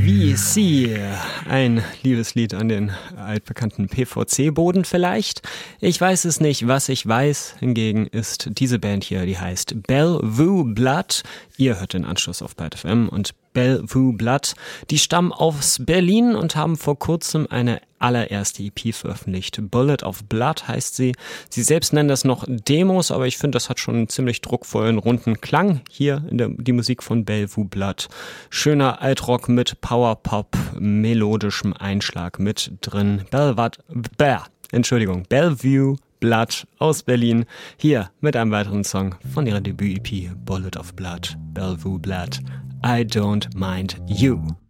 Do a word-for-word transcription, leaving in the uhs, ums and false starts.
V C, ein Liebeslied an den altbekannten P V C-Boden vielleicht. Ich weiß es nicht, was ich weiß. Hingegen ist diese Band hier, die heißt Bellevue Blood. Ihr hört den Anschluss auf Byte F M und Bellevue Blood, die stammen aus Berlin und haben vor kurzem eine allererste E P veröffentlicht. Bullet of Blood heißt sie. Sie selbst nennen das noch Demos, aber ich finde, das hat schon einen ziemlich druckvollen, runden Klang. Hier in der, die Musik von Bellevue Blood. Schöner Altrock mit Powerpop, melodischem Einschlag mit drin. Belvad, Bäh, Entschuldigung, Bellevue Blood aus Berlin. Hier mit einem weiteren Song von ihrer Debüt-E P Bullet of Blood. Bellevue Blood. I Don't Mind You.